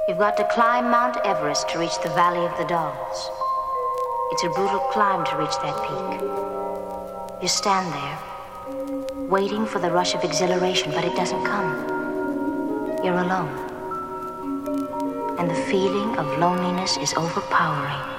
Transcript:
You've got to climb Mount Everest to reach the Valley of the Dolls. It's a brutal climb to reach that peak. You stand there, waiting for the rush of exhilaration, but it doesn't come. You're alone. And the feeling of loneliness is overpowering.